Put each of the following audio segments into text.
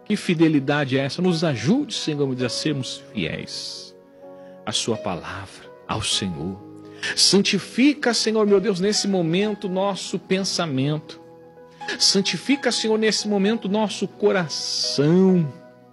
Que fidelidade é essa? Nos ajude, Senhor, a sermos fiéis à sua palavra, ao Senhor. Santifica, Senhor, meu Deus, nesse momento nosso pensamento. Santifica, Senhor, nesse momento nosso coração.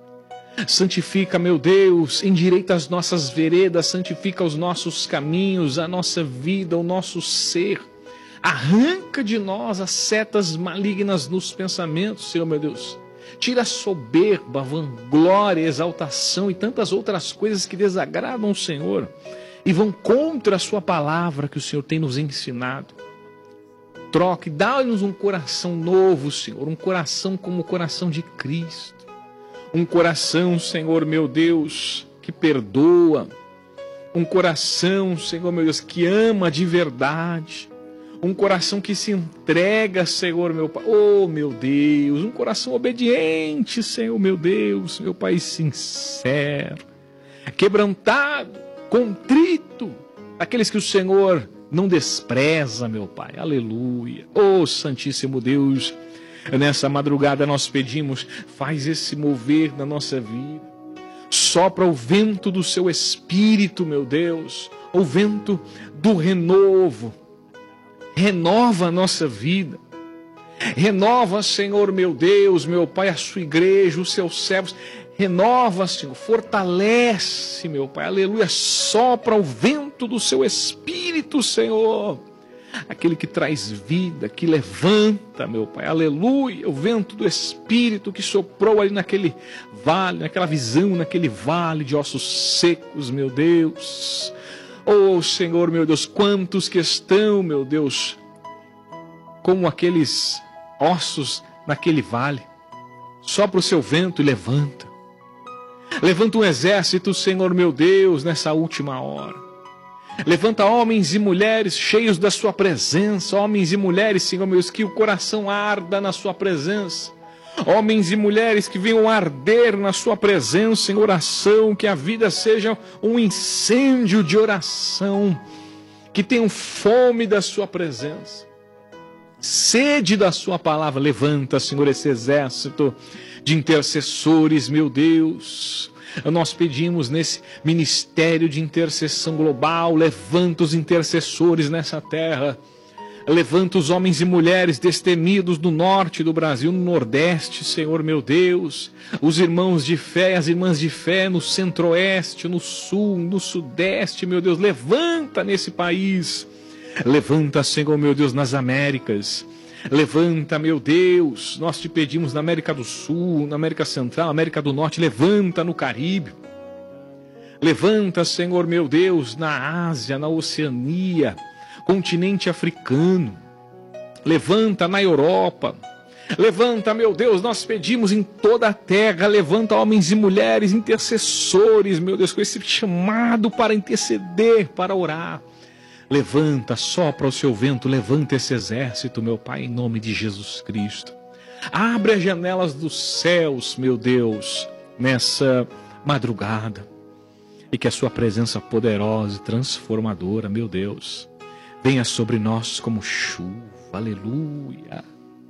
Santifica, meu Deus, endireita as nossas veredas, santifica os nossos caminhos, a nossa vida, o nosso ser. Arranca de nós as setas malignas nos pensamentos, Senhor, meu Deus. Tira a soberba, a vanglória, a exaltação e tantas outras coisas que desagradam o Senhor e vão contra a sua palavra que o Senhor tem nos ensinado. Troque, dá-nos um coração novo, Senhor, um coração como o coração de Cristo. Um coração, Senhor, meu Deus, que perdoa. Um coração, Senhor, meu Deus, que ama de verdade. Um coração que se entrega, Senhor, meu Pai. Oh, meu Deus, um coração obediente, Senhor, meu Deus, meu Pai sincero, quebrantado, contrito, aqueles que o Senhor não despreza, meu Pai. Aleluia. Oh, Santíssimo Deus, nessa madrugada nós pedimos, faz esse mover na nossa vida. Sopra o vento do seu Espírito, meu Deus, o vento do renovo. Renova a nossa vida. Renova, Senhor, meu Deus, meu Pai, a sua igreja, os seus servos. Renova, Senhor, fortalece, meu Pai, aleluia. Sopra o vento do seu Espírito, Senhor. Aquele que traz vida, que levanta, meu Pai, aleluia. O vento do Espírito que soprou ali naquele vale, naquela visão, naquele vale de ossos secos, meu Deus. Oh, Senhor, meu Deus, quantos que estão, meu Deus, como aqueles ossos naquele vale. Sopra o seu vento e levanta. Levanta um exército, Senhor, meu Deus, nessa última hora. Levanta homens e mulheres cheios da sua presença. Homens e mulheres, Senhor, meu Deus, que o coração arda na sua presença. Homens e mulheres que venham arder na sua presença em oração, que a vida seja um incêndio de oração, que tenham fome da sua presença, sede da sua palavra. Levanta, Senhor, esse exército de intercessores, meu Deus. Nós pedimos nesse ministério de intercessão global, levanta os intercessores nessa terra. Levanta os homens e mulheres destemidos do norte do Brasil, no nordeste, Senhor, meu Deus. Os irmãos de fé, as irmãs de fé no centro-oeste, no sul, no sudeste, meu Deus. Levanta nesse país. Levanta, Senhor, meu Deus, nas Américas. Levanta, meu Deus. Nós te pedimos na América do Sul, na América Central, América do Norte. Levanta no Caribe. Levanta, Senhor, meu Deus, na Ásia, na Oceania, continente africano. Levanta na Europa. Levanta, meu Deus, nós pedimos em toda a terra. Levanta homens e mulheres intercessores, meu Deus, com esse chamado para interceder, para orar. Levanta, sopra o seu vento, levanta esse exército, meu Pai, em nome de Jesus Cristo. Abre as janelas dos céus, meu Deus, nessa madrugada. E que a sua presença poderosa e transformadora, meu Deus, venha sobre nós como chuva, aleluia.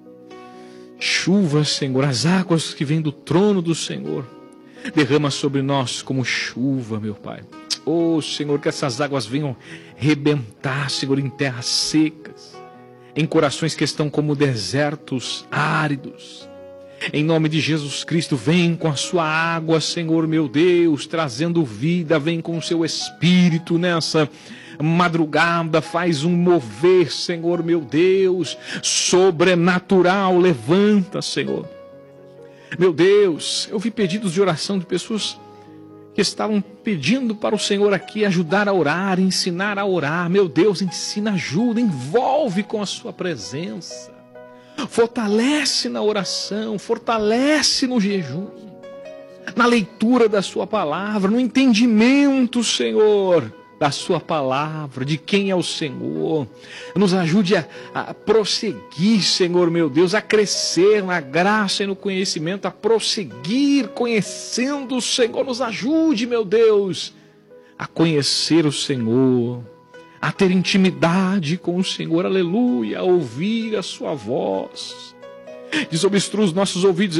Chuva, Senhor, as águas que vêm do trono do Senhor, derrama sobre nós como chuva, meu Pai. Oh, Senhor, que essas águas venham rebentar, Senhor, em terras secas, em corações que estão como desertos áridos. Em nome de Jesus Cristo, vem com a sua água, Senhor, meu Deus, trazendo vida, vem com o seu Espírito nessa madrugada, faz um mover, Senhor, meu Deus, sobrenatural. Levanta, Senhor. Meu Deus, eu vi pedidos de oração de pessoas que estavam pedindo para o Senhor aqui ajudar a orar, ensinar a orar. Meu Deus, ensina, ajuda, envolve com a sua presença. Fortalece na oração, fortalece no jejum, na leitura da sua palavra, no entendimento, Senhor, da sua palavra, de quem é o Senhor. Nos ajude a prosseguir, Senhor, meu Deus, a crescer na graça e no conhecimento, a prosseguir conhecendo o Senhor. Nos ajude, meu Deus, a conhecer o Senhor, a ter intimidade com o Senhor, aleluia, a ouvir a sua voz. Desobstrua os nossos ouvidos